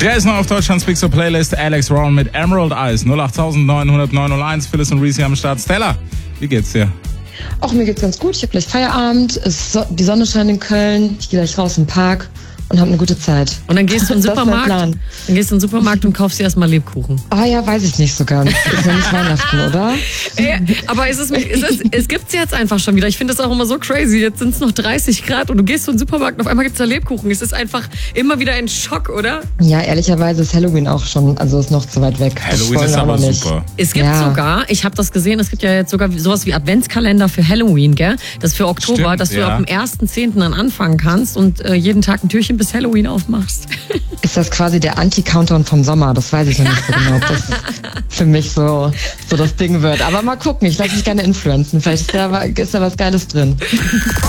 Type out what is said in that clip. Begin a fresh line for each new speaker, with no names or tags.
Jason auf Deutschlands Big Show Playlist, Alex Ron mit Emerald Eyes, 08900 Phyllis und Reese am Start. Stella, wie geht's dir?
Auch mir geht's ganz gut. Ich habe gleich Feierabend. Die Sonne scheint in Köln. Ich gehe gleich raus im Park und habe eine gute Zeit.
Und dann gehst du in den Supermarkt und kaufst dir erstmal Lebkuchen.
Ah ja, weiß ich nicht so ganz. Ist ja nicht Weihnachten, oder?
Aber es gibt's jetzt einfach schon wieder. Ich finde das auch immer so crazy. Jetzt sind es noch 30 Grad und du gehst in den Supermarkt und auf einmal gibt's da Lebkuchen. Es ist einfach immer wieder ein Schock, oder?
Ja, ehrlicherweise ist Halloween auch schon, also ist noch zu weit weg.
Halloween ist aber super.
Es gibt sogar, ich habe das gesehen, es gibt ja jetzt sogar sowas wie Adventskalender für Halloween, gell? Das für Oktober,
Stimmt,
dass du ab dem 1.10. dann anfangen kannst und jeden Tag ein Türchen bis Halloween aufmachst.
Ist das quasi der Anti-Countdown vom Sommer? Das weiß ich noch nicht so genau, ob das für mich so das Ding wird. Aber mal gucken, ich lasse mich gerne influenzen. Vielleicht ist da was Geiles drin.